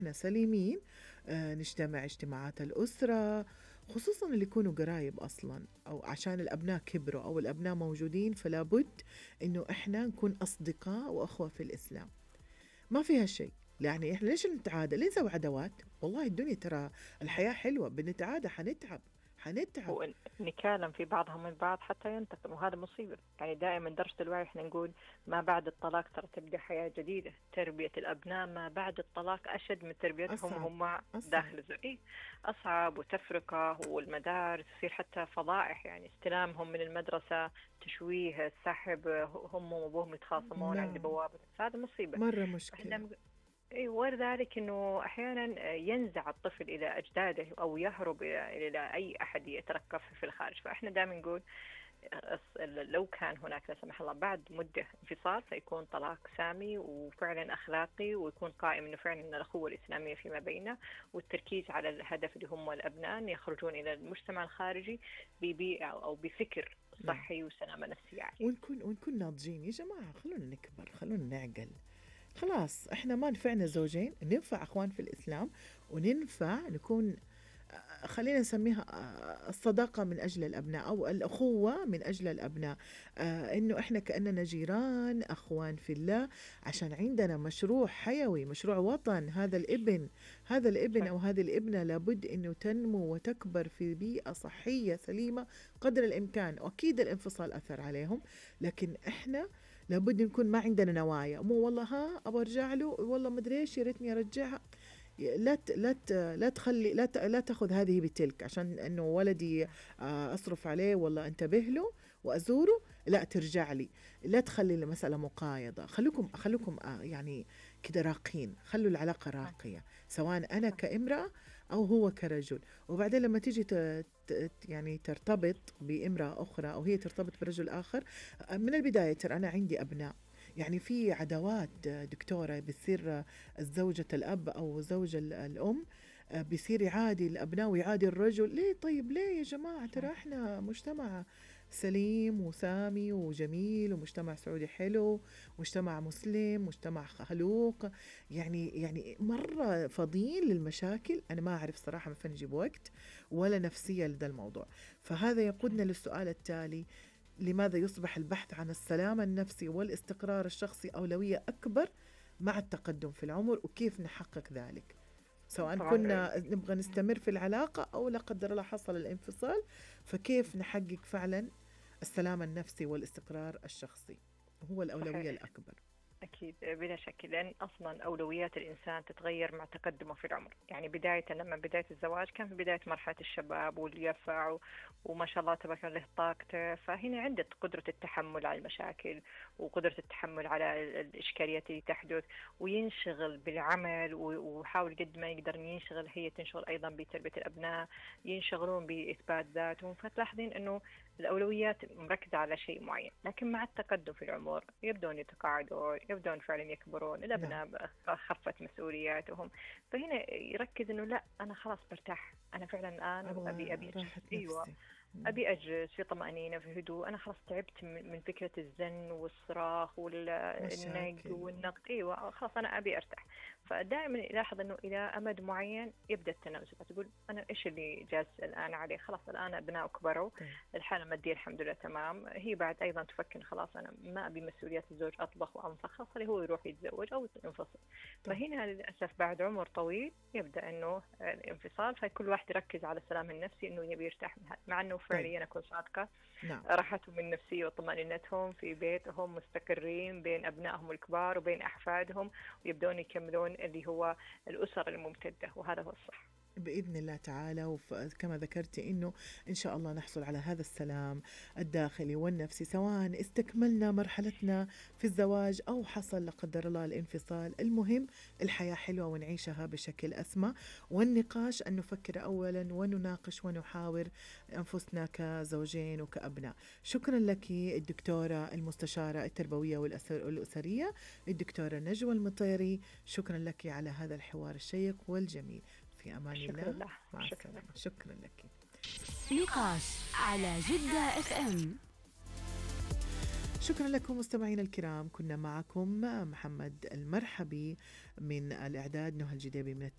إحنا سليمين نجتمع اجتماعات الأسرة، خصوصا اللي يكونوا قرايب أصلا، أو عشان الأبناء كبروا أو الأبناء موجودين، فلا بد إنه إحنا نكون أصدقاء وأخوة في الإسلام. ما فيها شيء. يعني إحنا ليش نتعادى؟ ليه نسوي عداوات؟ والله الدنيا ترى الحياة حلوة، بنتعادى حنتعب. ونكالم في بعضهم من بعض حتى ينتقم، وهذا مصيبة. يعني دائما درجة الوعي احنا نقول ما بعد الطلاق ترى تبدأ حياة جديدة. تربية الأبناء ما بعد الطلاق أشد من تربيتهم أصعب. هم أصعب. داخل الزوجية. أصعب، وتفرقة، والمدارس تصير حتى فضائح، يعني استلامهم من المدرسة، تشويه، السحب، هم وأبوهم يتخاصمون عند نعم. بوابة، هذا مصيبة. مرة مشكلة. اي، وذلك انه احيانا ينزع الطفل الى اجداده او يهرب الى اي احد يتركف في الخارج. فاحنا دائما نقول لو كان هناك لا سمح الله بعد مده انفصال، فيكون طلاق سامي وفعلا اخلاقي، ويكون قائم انه فعلا الاخوه الاسلاميه فيما بيننا، والتركيز على الهدف اللي هم الابناء ان يخرجون الى المجتمع الخارجي ببيئه او بفكر صحي وسلامه نفسيه عاليه. ونكون ناضجين يا جماعة، خلونا نكبر، خلونا نعقل. خلاص احنا ما نفعنا زوجين، ننفع اخوان في الاسلام، وننفع نكون خلينا نسميها الصداقة من أجل الأبناء، أو الأخوة من أجل الأبناء. إنه إحنا كأننا جيران أخوان في الله، عشان عندنا مشروع حيوي، مشروع وطن. هذا الابن أو هذه الابنة لابد إنه تنمو وتكبر في بيئة صحية سليمة قدر الإمكان. وأكيد الانفصال أثر عليهم، لكن إحنا لابد نكون ما عندنا نوايا، مو والله أبغى أرجع له، والله مدري إيش، يا ريتني أرجعها. لا تخلي لا تاخذ هذه بتلك عشان انه ولدي اصرف عليه والله انتبه له وازوره، لا ترجع لي. لا تخلي المسألة مقايضة. خلوكم يعني كده راقين، خلوا العلاقة راقية، سواء انا كامرأة او هو كرجل. وبعدين لما تيجي يعني ترتبط بامرأة اخرى او هي ترتبط برجل اخر، من البداية ترى انا عندي ابناء. يعني في عداوات دكتورة بتصير الزوجة الأب أو زوج الأم بيصير يعادي الأبناء ويعادي الرجل. ليه؟ طيب ليه يا جماعة؟ ترى احنا مجتمع سليم وسامي وجميل، ومجتمع سعودي حلو، مجتمع مسلم، مجتمع خلوق. يعني مرة فاضيين للمشاكل. أنا ما أعرف صراحة ما فين نجيب وقت ولا نفسية لدى الموضوع. فهذا يقودنا للسؤال التالي: لماذا يصبح البحث عن السلام النفسي والاستقرار الشخصي أولوية أكبر مع التقدم في العمر، وكيف نحقق ذلك؟ سواء كنا نبغى نستمر في العلاقة أو لا قدر الله حصل الانفصال، فكيف نحقق فعلا السلام النفسي والاستقرار الشخصي هو الأولوية صحيح. الأكبر. أكيد بلا شك، لأن أصلا أولويات الإنسان تتغير مع تقدمه في العمر. يعني لما بداية الزواج كان في بداية مرحلة الشباب واليفع وما شاء الله تبارك الله له طاقته، فهنا عنده قدرة التحمل على المشاكل وقدرة التحمل على الإشكاليات اللي تحدث، وينشغل بالعمل وحاول قد ما يقدر ينشغل، هي تنشغل أيضا بتربية الأبناء، ينشغلون بإثبات ذاتهم. فتلاحظين أنه الأولويات مركزة على شيء معين. لكن مع التقدم في العمر يبدون يتقاعدون، يبدون فعلا يكبرون، الأبناء خفت مسؤولياتهم، فهنا يركز إنه لا أنا خلاص برتاح، أنا فعلا الآن أبي راحة أيوة نفسي. أبي أجلس في طمأنينة في هدوء. أنا خلاص تعبت من فكرة الزن والصراخ والنق مشاكل. والنقد. أيوة خلاص أنا أبي أرتاح. فدائما يلاحظ أنه إلى أمد معين يبدأ التنازل. تقول أنا إيش اللي جالس الآن عليه؟ خلاص الآن أبناء كبروا، طيب. الحالة المادية الحمد لله تمام. هي بعد أيضا تفكر خلاص أنا ما أبي مسؤوليات الزوج، أطبخ وأنفخ، خلاص هو يروح يتزوج أو ينفصل. طيب. فهنا للأسف بعد عمر طويل يبدأ أنه الانفصال، فكل واحد يركز على السلام النفسي إنه يبي يرتاح من هذا، مع أنه فعليا أكون صادقة، نعم. راحتهم النفسية وطمأنينتهم في بيتهم مستقرين بين أبنائهم الكبار وبين أحفادهم، ويبدون يكملون اللي هو الأسر الممتدة، وهذا هو الصح بإذن الله تعالى. وكما ذكرت إنه إن شاء الله نحصل على هذا السلام الداخلي والنفسي، سواء استكملنا مرحلتنا في الزواج أو حصل لا قدر الله الانفصال. المهم الحياة حلوة ونعيشها بشكل أسمى، والنقاش أن نفكر أولا ونناقش ونحاور أنفسنا كزوجين وكأبناء. شكرا لك الدكتورة المستشارة التربوية والأسرية الدكتورة نجوى المطيري، شكرا لك على هذا الحوار الشيق والجميل. في أمان الله. مع السلامة. شكرا لك. نقاش على جدة اف ام. شكرا لكم مستمعينا الكرام، كنا معكم محمد المرحبي من الإعداد، نهى الجديبي من